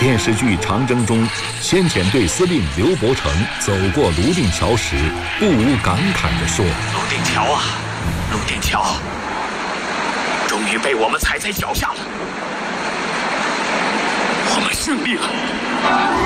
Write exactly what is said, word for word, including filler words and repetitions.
电视剧《长征》中，先遣队司令刘伯承走过泸定桥时，不无感慨地说：“ 泸定桥啊，泸定桥，终于被我们踩在脚下了，我们胜利了。”